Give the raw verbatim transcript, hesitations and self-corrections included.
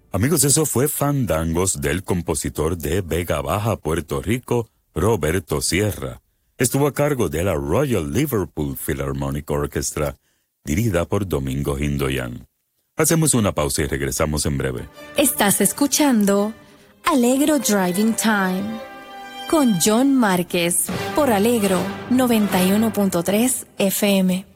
Amigos, eso fue Fandangos del compositor de Vega Baja, Puerto Rico, Roberto Sierra. Estuvo a cargo de la Royal Liverpool Philharmonic Orchestra, dirigida por Domingo Hindoyan. Hacemos una pausa y regresamos en breve. Estás escuchando Alegro Driving Time con John Márquez por Alegro noventa y uno punto tres F M.